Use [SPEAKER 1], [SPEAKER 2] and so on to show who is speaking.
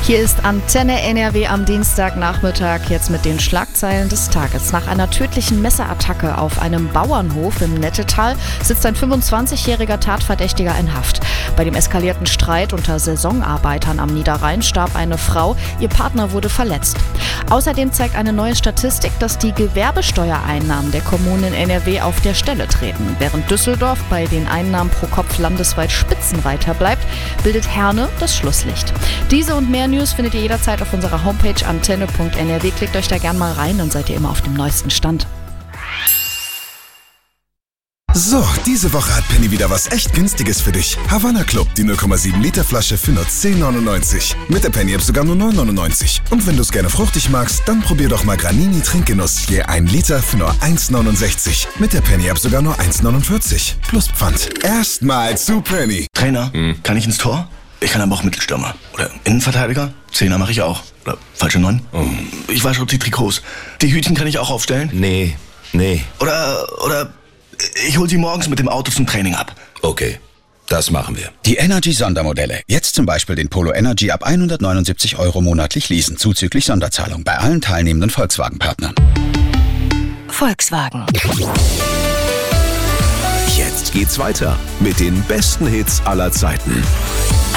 [SPEAKER 1] Hier ist Antenne NRW am Dienstagnachmittag, jetzt mit den Schlagzeilen des Tages. Nach einer tödlichen Messerattacke auf einem Bauernhof im Nettetal sitzt ein 25-jähriger Tatverdächtiger in Haft. Bei dem eskalierten Streit unter Saisonarbeitern am Niederrhein starb eine Frau, ihr Partner wurde verletzt. Außerdem zeigt eine neue Statistik, dass die Gewerbesteuereinnahmen der Kommunen in NRW auf der Stelle treten. Während Düsseldorf bei den Einnahmen pro Kopf landesweit Spitzenreiter bleibt, bildet Herne das Schlusslicht. Diese und mehr News findet ihr jederzeit auf unserer Homepage antenne.nrw. Klickt euch da gern mal rein, dann seid ihr immer auf dem neuesten Stand.
[SPEAKER 2] So, diese Woche hat Penny wieder was echt Günstiges für dich. Havanna Club, die 0,7 Liter Flasche für nur 10,99. Mit der Penny-App sogar nur 9,99. Und wenn du es gerne fruchtig magst, dann probier doch mal Granini Trinkgenuss. Je 1 Liter für nur 1,69. Mit der Penny-App sogar nur 1,49. Plus Pfand. Erstmal zu Penny.
[SPEAKER 3] Trainer, kann ich ins Tor? Ich kann aber auch Mittelstürmer. Oder Innenverteidiger? Zehner mache ich auch. Oder falsche 9? Ich wasche auch die Trikots. Die Hütchen kann ich auch aufstellen?
[SPEAKER 4] Nee.
[SPEAKER 3] Oder ich hol sie morgens mit dem Auto zum Training ab.
[SPEAKER 4] Okay, das machen wir.
[SPEAKER 5] Die Energy-Sondermodelle. Jetzt zum Beispiel den Polo Energy ab 179 € monatlich leasen, zuzüglich Sonderzahlung bei allen teilnehmenden Volkswagen-Partnern.
[SPEAKER 6] Volkswagen.
[SPEAKER 7] Jetzt geht's weiter mit den besten Hits aller Zeiten.